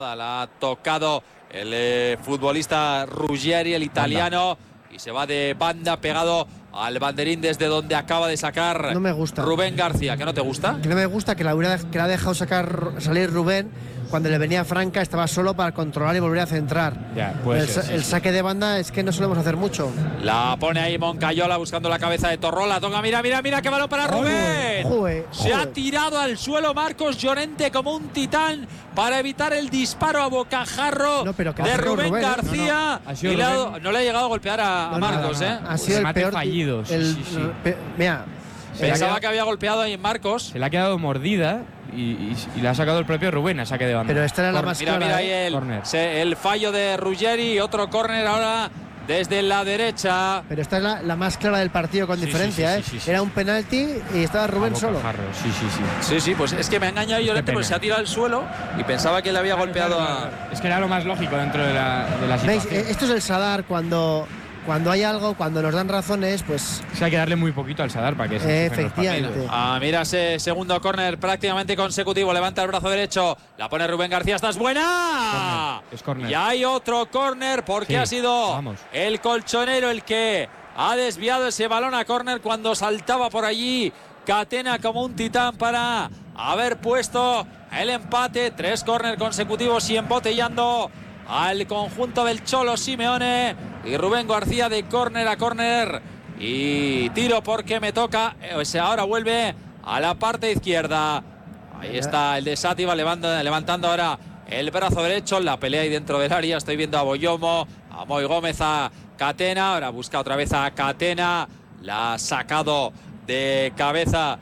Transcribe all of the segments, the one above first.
La ha tocado el futbolista Ruggeri, el italiano, y se va de banda pegado al banderín desde donde acaba de sacar. No me gusta. Rubén García. ¿Que no te gusta? Que no me gusta que la ha dejado salir Rubén cuando le venía Franca, estaba solo para controlar y volver a centrar. Ya, pues el saque de banda es que no solemos hacer mucho. La pone ahí Moncayola buscando la cabeza de Torró. La toca, mira, qué balón para Rubén. Se ha tirado al suelo Marcos Llorente como un titán para evitar el disparo a bocajarro de Rubén García. No le ha llegado a golpear a Marcos. Ha sido el peor fallido. Mira, pensaba que había golpeado ahí en Marcos. Se le ha quedado mordida y le ha sacado el propio Rubén a saque de banda. Pero esta era la más clara. Mira ahí el fallo de Ruggeri. Otro córner ahora desde la derecha. Pero esta es la más clara del partido con diferencia. Sí. Era un penalti y estaba Rubén solo. Sí, pues es que me ha engañado Llorente porque se ha tirado al suelo y pensaba que le había golpeado a... Es que era lo más lógico dentro de la situación. ¿Veis? Esto es el Sadar cuando hay algo, cuando nos dan razones, pues... hay que darle muy poquito al Sadar para que se efectivamente. Mira ese segundo córner prácticamente consecutivo. Levanta el brazo derecho. La pone Rubén García. ¡Esta es buena! Es córner. Y hay otro córner porque ha sido el colchonero el que ha desviado ese balón a córner cuando saltaba por allí Catena como un titán para haber puesto el empate. 3 córner consecutivos y embotellando al conjunto del Cholo Simeone. Y Rubén García de córner a córner. Y tiro porque me toca. Ahora vuelve a la parte izquierda. Ahí está el de Sátiva levantando ahora el brazo derecho. La pelea ahí dentro del área. Estoy viendo a Boyomo, a Moy Gómez, a Catena. Ahora busca otra vez a Catena. La ha sacado de cabeza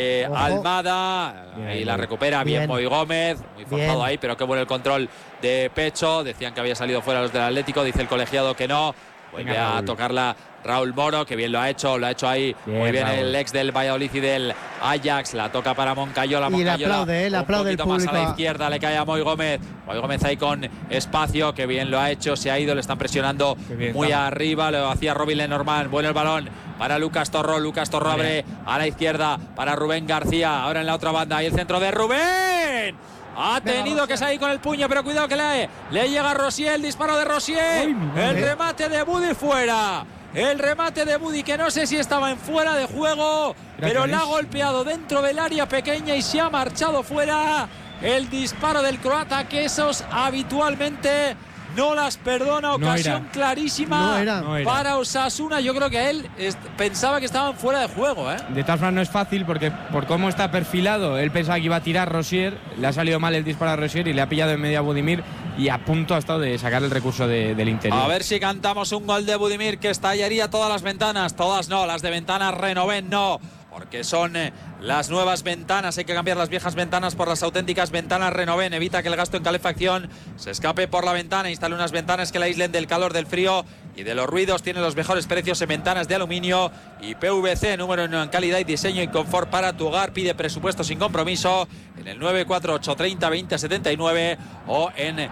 Almada. Ahí la recupera bien Moy Gómez. Muy forzado ahí, pero qué bueno el control de pecho. Decían que había salido fuera los del Atlético. Dice el colegiado que no. Vuelve a tocarla Raúl Moro, que bien lo ha hecho ahí muy bien Raúl. El ex del Valladolid y del Ajax. La toca para Moncayola. Y le aplaude el público. Más a la izquierda le cae a Moy Gómez. Moy Gómez ahí con espacio, que bien lo ha hecho. Se ha ido, le están presionando muy arriba. Lo hacía Robin Lenormand. Bueno el balón para Lucas Torró. Lucas Torró abre a la izquierda para Rubén García. Ahora en la otra banda. Ahí el centro de Rubén. Ha tenido que salir con el puño, pero cuidado que le llega a Rosier, el disparo de Rosier. El remate de Budi fuera. El remate de Budi, que no sé si estaba en fuera de juego, pero le ha golpeado dentro del área pequeña y se ha marchado fuera. El disparo del croata, que esos habitualmente no las perdona. Ocasión clarísima para Osasuna. Yo creo que él pensaba que estaban fuera de juego. De todas formas no es fácil porque por cómo está perfilado, él pensaba que iba a tirar Rosier. Le ha salido mal el disparo a Rosier y le ha pillado en medio a Budimir. Y a punto ha estado de sacar el recurso del interior. A ver si cantamos un gol de Budimir que estallaría todas las ventanas. Todas no, las de ventanas Renoven no. Porque son las nuevas ventanas. Hay que cambiar las viejas ventanas por las auténticas ventanas Renoven. Evita que el gasto en calefacción se escape por la ventana. Instale unas ventanas que la aíslen del calor, del frío y de los ruidos. Tiene los mejores precios en ventanas de aluminio y PVC. Número 1 en calidad y diseño y confort para tu hogar. Pide presupuesto sin compromiso en el 948 30 20 79 o en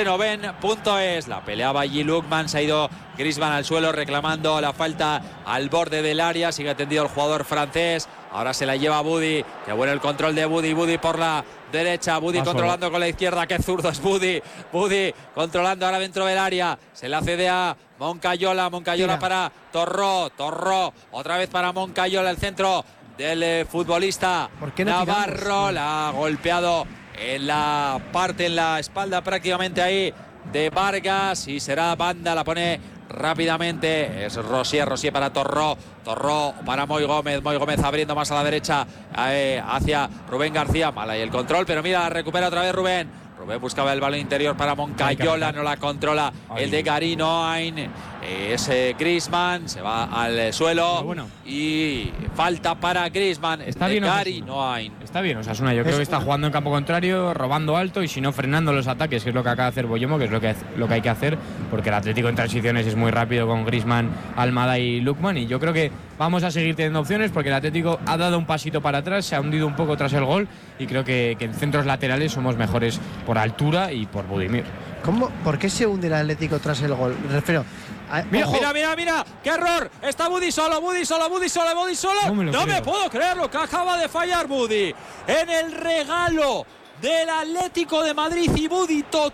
renoven.es. La peleaba allí Lukman. Se ha ido Griezmann al suelo reclamando la falta al borde del área. Sigue tendido el jugador francés. Ahora se la lleva Budi. Qué bueno el control de Budi. Budi por la derecha. Budi controlando con la izquierda. Qué zurdo es Budi. Budi controlando ahora dentro del área. Se la cede a Moncayola. Moncayola para Torró. Torró otra vez para Moncayola. El centro del futbolista Navarro. La ha golpeado en la espalda prácticamente ahí de Vargas. Y será banda. La pone rápidamente. Es Rosier para Torró. Torró para Moy Gómez. Moy Gómez abriendo más a la derecha hacia Rubén García. Mal ahí el control, pero mira, recupera otra vez Rubén. Rubén buscaba el balón interior para Moncayola. No la controla el de Gary Noain. Ese Griezmann se va al suelo. Y falta para Griezmann. Está bien Gary Noain. Está bien Osasuna. Yo creo que está jugando en campo contrario, robando alto y si no frenando los ataques, que es lo que acaba de hacer Boyomo, que es lo que hay que hacer, porque el Atlético en transiciones es muy rápido con Griezmann, Almada y Lukman. Y yo creo que vamos a seguir teniendo opciones porque el Atlético ha dado un pasito para atrás, se ha hundido un poco tras el gol y creo que en centros laterales somos mejores por altura y por Budimir. ¿Por qué se hunde el Atlético tras el gol? Me refiero. Mira, qué error. Está Budi solo. No me puedo creer lo que acaba de fallar Budi en el regalo del Atlético de Madrid. Y Budi